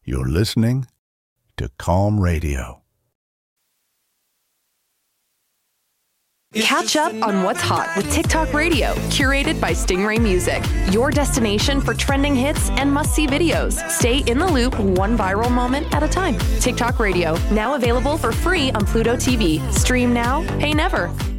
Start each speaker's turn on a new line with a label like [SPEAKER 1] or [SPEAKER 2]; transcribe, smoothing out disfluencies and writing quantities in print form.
[SPEAKER 1] You're listening to Calm Radio.
[SPEAKER 2] Catch up on what's hot with TikTok Radio, curated by Stingray Music. Your destination for trending hits and must-see videos. Stay in the loop, one viral moment at a time. TikTok Radio, now available for free on Pluto TV. Stream now, pay never.